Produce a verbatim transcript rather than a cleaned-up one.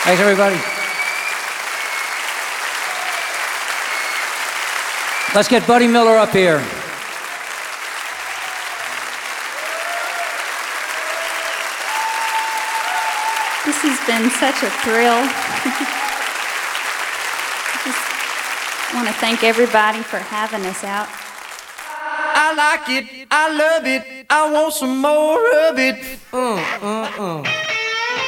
Thanks, everybody. Let's get Buddy Miller up here. This has been such a thrill. I just want to thank everybody for having us out. I like it, I love it, I want some more of it. Uh, uh, uh.